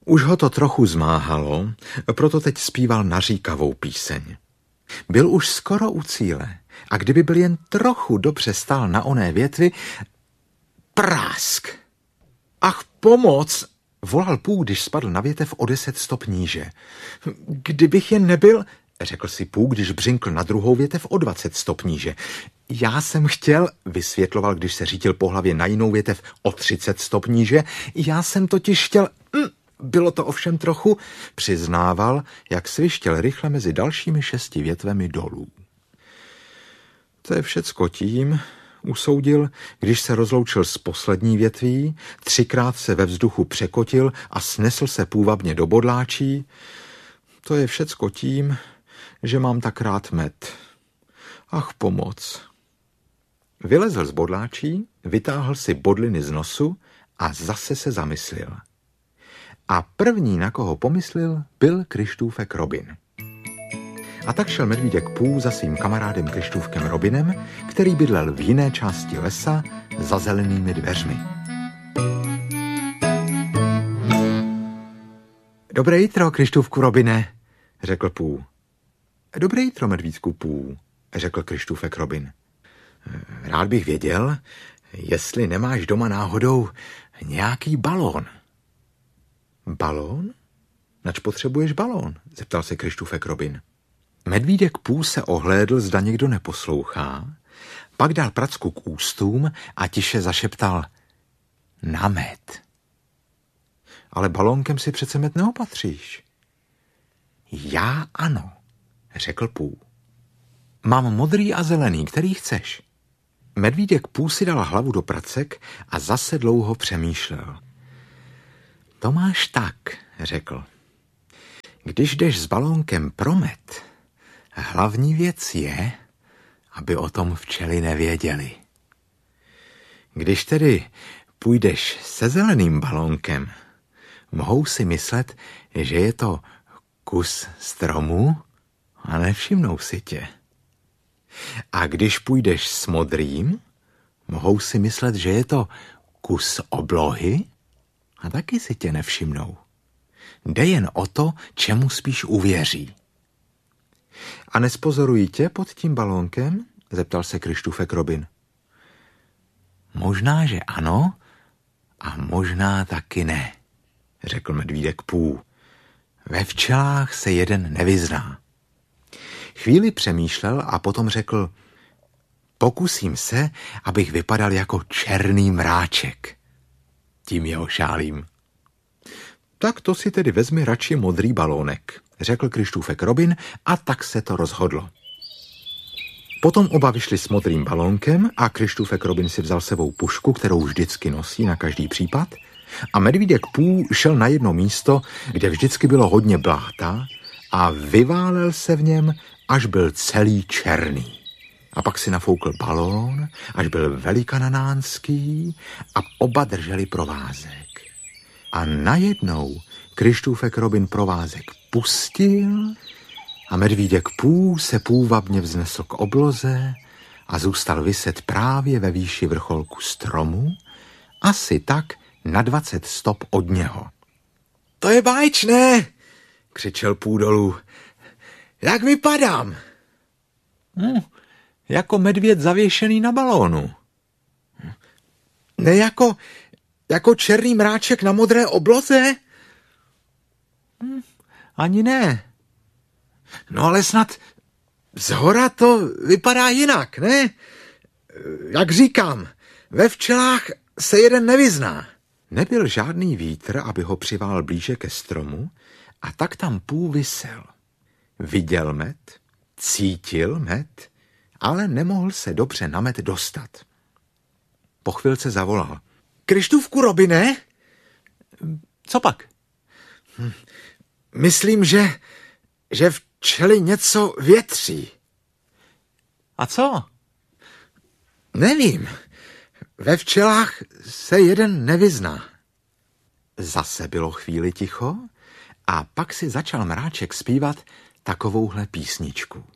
Už ho to trochu zmáhalo, proto teď zpíval naříkavou píseň. Byl už skoro u cíle a kdyby byl jen trochu dobře stál na oné větvi, prásk! Ach, pomoc! Volal Pooh, když spadl na větev o 10 stop níže. Kdybych jen nebyl, řekl si Pooh, když břinkl na druhou větev o 20 stop níže. Já jsem chtěl, vysvětloval, když se řítil po hlavě na jinou větev o 30 stop níže, já jsem totiž chtěl... Bylo to ovšem trochu, přiznával, jak svištěl rychle mezi dalšími 6 větvemi dolů. To je všecko tím, usoudil, když se rozloučil s poslední větví, 3krát se ve vzduchu překotil a snesl se půvabně do bodláčí. To je všecko tím, že mám tak rád med. Ach, pomoc. Vylezl z bodláčí, vytáhl si bodliny z nosu a zase se zamyslel. A první, na koho pomyslel, byl Kryštůfek Robin. A tak šel medvídek Pooh za svým kamarádem Kryštůfkem Robinem, který bydlel v jiné části lesa za zelenými dveřmi. Dobré jitro, Kryštůfku Robine, řekl Pooh. Dobré jitro, medvídku Pooh, řekl Kryštůfek Robin. Rád bych věděl, jestli nemáš doma náhodou nějaký balón. Balón? Nač potřebuješ balón? Zeptal se Kryštůfek Robin. Medvídek Pooh se ohlédl, zda někdo neposlouchá, pak dal pracku k ústům a tiše zašeptal na med. Ale balónkem si přece med neopatříš. Já ano, řekl Pooh. Mám modrý a zelený, který chceš. Medvídek Pooh si dal hlavu do pracek a zase dlouho přemýšlel. To máš tak, řekl. Když jdeš s balónkem pro med, hlavní věc je, aby o tom včely nevěděly. Když tedy půjdeš se zeleným balónkem, mohou si myslet, že je to kus stromu a nevšimnou si tě. A když půjdeš s modrým, mohou si myslet, že je to kus oblohy a taky si tě nevšimnou. Jde jen o to, čemu spíš uvěří. A nespozorují tě pod tím balónkem? Zeptal se Kryštůfek Robin. Možná, že ano, a možná taky ne, řekl medvídek Pooh. Ve včelách se jeden nevyzná. Chvíli přemýšlel a potom řekl, pokusím se, abych vypadal jako černý mráček. Tím je ošálím. Tak to si tedy vezmi radši modrý balónek, řekl Kryštůfek Robin a tak se to rozhodlo. Potom oba vyšli s modrým balónkem a Kryštůfek Robin si vzal sebou pušku, kterou vždycky nosí na každý případ, a medvídek Pooh šel na jedno místo, kde vždycky bylo hodně bláta a vyválel se v něm, až byl celý černý. A pak si nafoukl balón, až byl velikanánský a oba drželi provázek. A najednou Kryštůfek Robin provázek pustil a medvídek Pooh se půvabně vznesl k obloze a zůstal viset právě ve výši vrcholku stromu, asi tak na 20 stop od něho. To je báječné, křičel Pooh dolů. Jak vypadám? Jako medvěd zavěšený na balónu. Ne jako černý mráček na modré obloze? Ani ne. No ale snad zhora to vypadá jinak, ne? Jak říkám, ve včelách se jeden nevyzná. Nebyl žádný vítr, aby ho přivál blíže ke stromu, a tak tam Pooh visel. Viděl med, cítil med, ale nemohl se dobře na med dostat. Po chvilce zavolal. Kryštůfku Robine? Co pak? Myslím, že včely něco větří. A co? Nevím. Ve včelách se jeden nevyzná. Zase bylo chvíli ticho a pak si začal mráček zpívat takovouhle písničku.